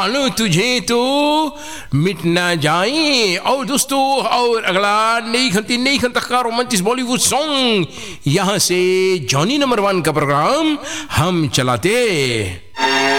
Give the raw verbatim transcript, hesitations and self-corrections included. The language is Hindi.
मानो तुझे तो मिट ना जाए। और दोस्तों, और अगला नई खंती नई खंत का रोमांटिक बॉलीवुड सॉन्ग यहाँ से जॉनी नंबर वन का प्रोग्राम हम चलाते।